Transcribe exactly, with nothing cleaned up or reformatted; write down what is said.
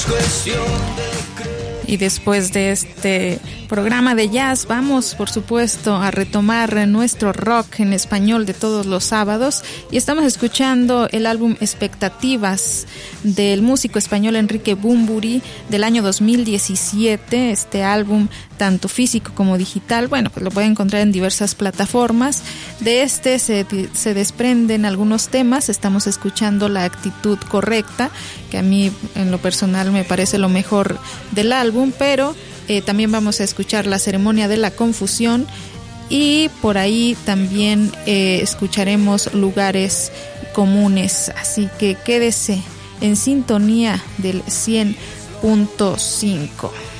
Y después de este programa de jazz vamos, por supuesto, a retomar nuestro rock en español de todos los sábados, y estamos escuchando el álbum Expectativas del músico español Enrique Bunbury del año dos mil diecisiete. Este álbum, tanto físico como digital, bueno, pues lo pueden encontrar en diversas plataformas. De este se, se desprenden algunos temas. Estamos escuchando La Actitud Correcta, que a mí en lo personal me parece lo mejor del álbum, pero eh, también vamos a escuchar La Ceremonia de la Confusión, y por ahí también eh, escucharemos Lugares Comunes. Así que quédese en sintonía del cien punto cinco.